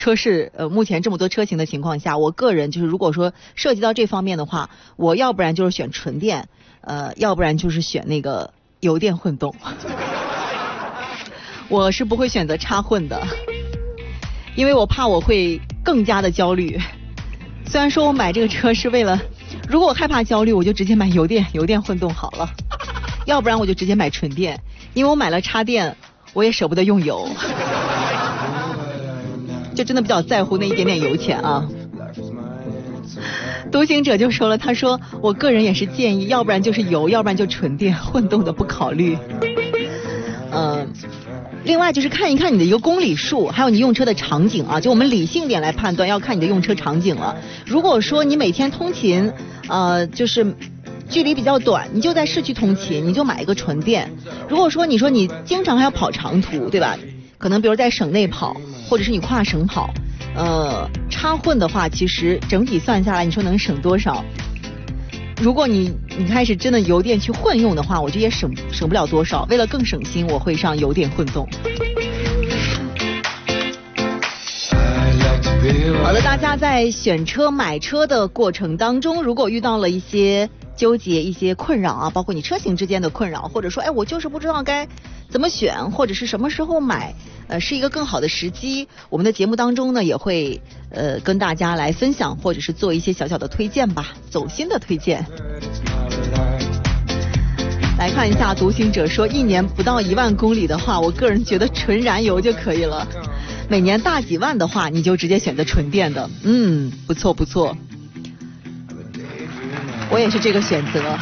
车市目前这么多车型的情况下，我个人就是如果说涉及到这方面的话，我要不然就是选纯电，要不然就是选那个油电混动。我是不会选择插混的，因为我怕我会更加的焦虑。虽然说我买这个车是为了，如果我害怕焦虑，我就直接买油电混动好了，要不然我就直接买纯电，因为我买了插电，我也舍不得用油。就真的比较在乎那一点点油钱啊。独行者就说了，他说我个人也是建议，要不然就是油，要不然就纯电，混动的不考虑。另外就是看一看你的一个公里数，还有你用车的场景啊，就我们理性点来判断，要看你的用车场景了。如果说你每天通勤，就是距离比较短，你就在市区通勤，你就买一个纯电。如果说你经常还要跑长途，对吧？可能比如在省内跑，或者是你跨省跑，插混的话，其实整体算下来，你说能省多少？如果你开始真的油电去混用的话，我觉得也省不了多少。为了更省心，我会上油电混动。好的，大家在选车买车的过程当中，如果遇到了一些纠结、一些困扰啊，包括你车型之间的困扰，或者说我就是不知道该怎么选，或者是什么时候买，是一个更好的时机，我们的节目当中呢也会跟大家来分享，或者是做一些小小的推荐吧，走心的推荐。来看一下，独行者说1年不到1万公里的话，我个人觉得纯燃油就可以了。每年大几万的话，你就直接选择纯电的。不错不错，我也是这个选择。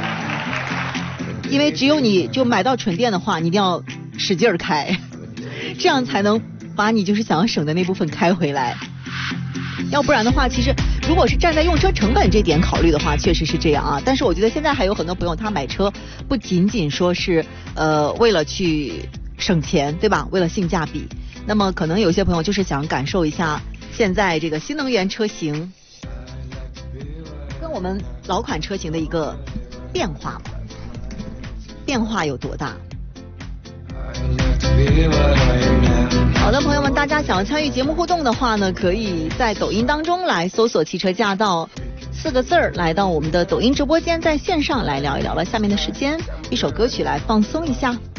因为只有你就买到纯电的话，你一定要使劲儿开，这样才能把你就是想要省的那部分开回来。要不然的话，其实如果是站在用车成本这点考虑的话，确实是这样啊。但是我觉得现在还有很多朋友他买车不仅仅说是为了去省钱，对吧？为了性价比。那么可能有些朋友就是想感受一下现在这个新能源车型跟我们老款车型的一个变化有多大。好的，朋友们，大家想要参与节目互动的话呢，可以在抖音当中来搜索汽车驾到4个字儿，来到我们的抖音直播间，在线上来聊一聊了。下面的时间，一首歌曲来放松一下。